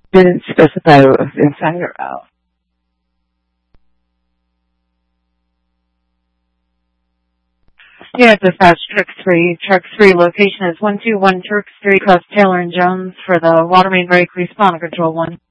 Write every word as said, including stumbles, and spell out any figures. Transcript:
Didn't specify it was inside or out. Yeah, dispatch Truck three. Truck three location is one two one Turk Street, across Taylor and Jones for the water main break. Respond to Control one.